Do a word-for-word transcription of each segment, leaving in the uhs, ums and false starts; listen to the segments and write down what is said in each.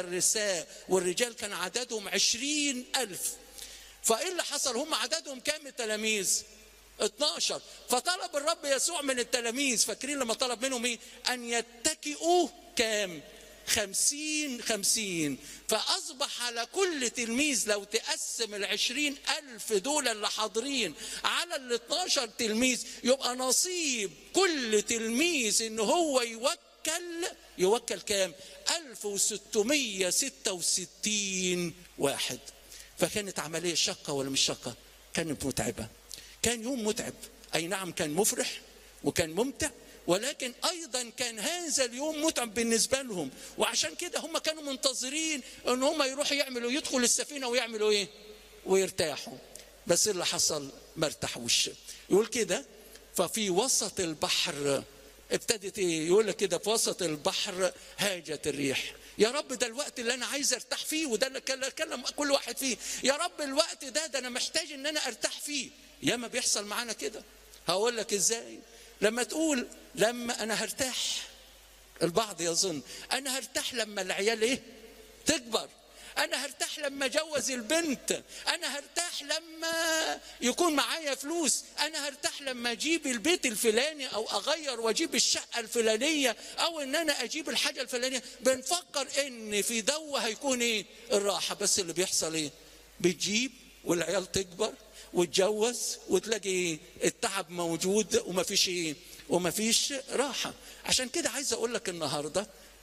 والرساء، والرجال كان عددهم عشرين ألف. فإيه اللي حصل؟ هم عددهم كام التلاميذ؟ اتناشر. فطلب الرب يسوع من التلاميذ، فاكرين لما طلب منهم ايه؟ أن يتكئوا كام؟ خمسين خمسين. فأصبح على كل تلميذ، لو تقسم العشرين ألف دول اللي حاضرين على الاثناشر تلميذ، يبقى نصيب كل تلميذ إن هو يوكل يوكل كام؟ ألف وستمية وستة وستين واحد. فكانت عملية شقة ولا مش شقة؟ كانت متعبة. كان يوم متعب، أي نعم كان مفرح وكان ممتع، ولكن أيضا كان هذا اليوم متعب بالنسبة لهم. وعشان كده هم كانوا منتظرين أن هم يروحوا يعملوا يدخلوا السفينة ويعملوا إيه؟ ويرتاحوا. بس اللي حصل ما ارتاحوش. يقول كده ففي وسط البحر ابتدت ايه؟ يقول لك كده في وسط البحر هاجت الريح. يا رب ده الوقت اللي انا عايز ارتاح فيه، وده اللي كلم كل واحد فيه. يا رب الوقت ده ده انا محتاج ان انا ارتاح فيه. ياما بيحصل معانا كده. هقول لك ازاي. لما تقول لما انا هرتاح، البعض يظن انا هرتاح لما العيال ايه؟ تكبر. أنا هرتاح لما أجوز البنت. أنا هرتاح لما يكون معايا فلوس. أنا هرتاح لما أجيب البيت الفلاني، أو أغير وأجيب الشقة الفلانية، أو إن أنا أجيب الحاجة الفلانية. بنفكر إن في دوة هيكون إيه؟ الراحة. بس اللي بيحصل إيه؟ بتجيب والعيال تكبر وتجوز وتلاقي إيه؟ التعب موجود ومفيش إيه؟ ومفيش راحة. عشان كده عايز أقول لك النهاردة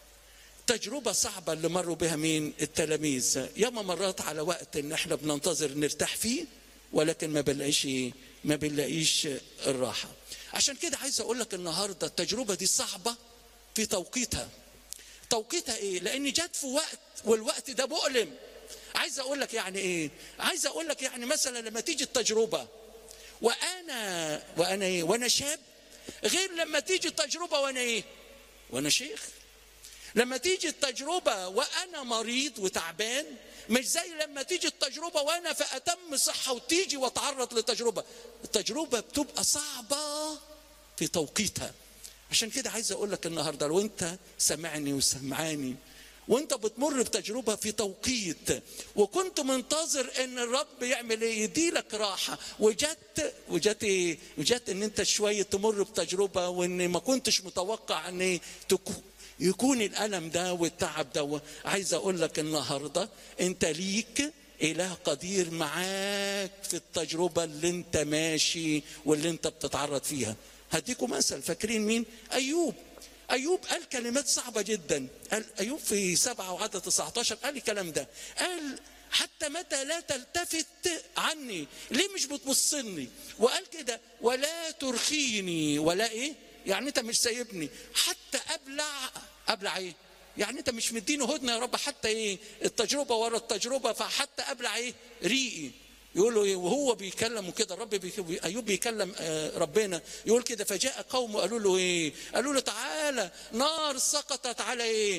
تجربة صعبة اللي مروا بها مين؟ التلاميذ. ياما مرات على وقت ان احنا بننتظر نرتاح فيه، ولكن ما بنلاقيش ما بنلاقيش الراحة. عشان كده عايز اقول لك النهارده التجربة دي صعبة في توقيتها. توقيتها ايه؟ لان جت في وقت، والوقت ده مؤلم. عايز اقول لك يعني ايه؟ عايز اقول لك يعني مثلا لما تيجي التجربة وانا وانا ايه؟ وانا شاب، غير لما تيجي التجربة وانا ايه؟ وانا شيخ. لما تيجي التجربة وأنا مريض وتعبان مش زي لما تيجي التجربة وأنا في أتم صحة وتيجي وأتعرض لتجربة. التجربة بتبقى صعبة في توقيتها. عشان كده عايز أقول لك النهاردة لو أنت سمعني وسمعاني وأنت بتمر بتجربة في توقيت، وكنت منتظر أن الرب يعمل إيه؟ يديلك راحة، وجدت وجدت إيه؟ وجدت أن أنت شوية تمر بتجربة وأن ما كنتش متوقع أن تكون يكون الألم ده والتعب ده. عايز أقول لك النهاردة أنت ليك إله قدير معاك في التجربة اللي أنت ماشي واللي أنت بتتعرض فيها. هديكم مثل. فاكرين مين؟ أيوب. أيوب قال كلمات صعبة جدا. قال أيوب في سبعة وعدد تسعة عشر قال الكلام ده. قال حتى متى لا تلتفت عني؟ ليه مش بتبصني؟ وقال كده ولا ترخيني ولا إيه؟ يعني انت مش سايبني حتى ابلع. ابلع ايه؟ يعني انت مش مديني هدنه يا رب حتى ايه؟ التجربه ورا التجربه، فحتى ابلع ايه؟ ريقي. يقولوا ايه وهو بيكلم كده الرب بي... ايوب بيكلم آه ربنا يقول كده فجاء قوم قالوا له ايه؟ قالوا له تعالى نار سقطت على ايه؟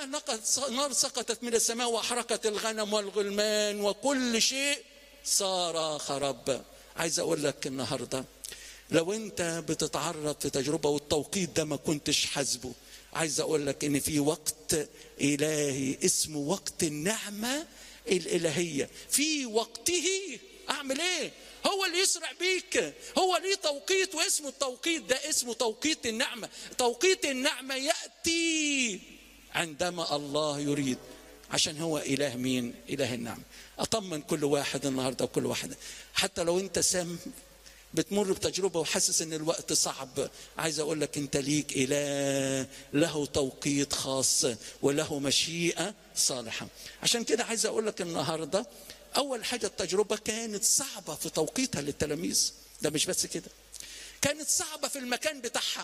نار سقطت من السماء واحرقت الغنم والغلمان وكل شيء صار خراب. عايز اقول لك النهارده لو انت بتتعرض في تجربة والتوقيت ده ما كنتش حاسبه، عايز اقول لك ان في وقت الهي اسمه وقت النعمة الالهية. في وقته اعمل ايه؟ هو اللي يسرع بيك. هو ليه توقيت واسمه التوقيت ده اسمه توقيت النعمة. توقيت النعمة يأتي عندما الله يريد. عشان هو اله مين؟ اله النعمة. اطمن كل واحد النهاردة وكل واحدة حتى لو انت سام بتمر بتجربة وحاسس ان الوقت صعب، عايز اقول لك انت ليك اله له توقيت خاص وله مشيئة صالحة. عشان كده عايز اقول لك النهاردة اول حاجة التجربة كانت صعبة في توقيتها للتلاميذ. ده مش بس كده، كانت صعبة في المكان بتاعها.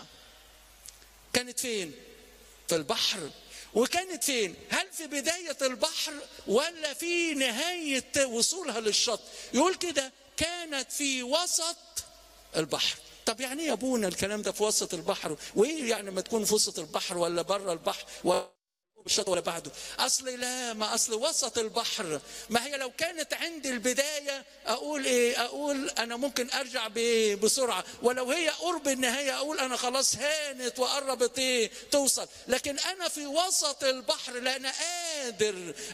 كانت فين؟ في البحر. وكانت فين؟ هل في بداية البحر ولا في نهاية وصولها للشط؟ يقول كده كانت في وسط البحر. طب يعني ايه يا ابونا الكلام ده في وسط البحر؟ وايه يعني ما تكون في وسط البحر ولا بره البحر ولا الشط ولا بعده. اصل لا، ما اصل وسط البحر، ما هي لو كانت عند البدايه اقول ايه؟ اقول انا ممكن ارجع بسرعه، ولو هي قرب النهايه اقول انا خلاص هانت وقربت ايه توصل. لكن انا في وسط البحر لا انا قادر